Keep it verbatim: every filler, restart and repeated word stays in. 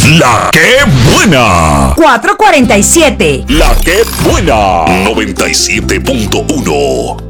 La que buena. cuatro cuarenta y siete. La que buena. noventa y siete punto uno.